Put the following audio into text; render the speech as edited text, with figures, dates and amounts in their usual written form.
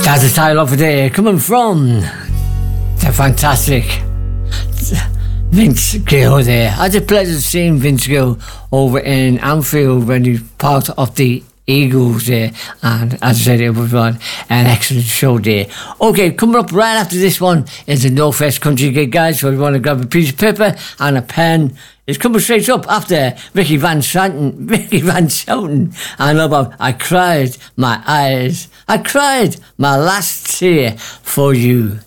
That's the title of the day, coming from the fantastic Vince Gill there. I had the pleasure of seeing Vince Gill over in Anfield when he's part of the Eagles there, and as I said, it was an excellent show there. Okay, coming up right after this one is the Northwest Country gig, guys, so if you want to grab a piece of paper and a pen, it's coming straight up after Ricky Van Shouten, and about I cried my eyes, I cried my last tear for you.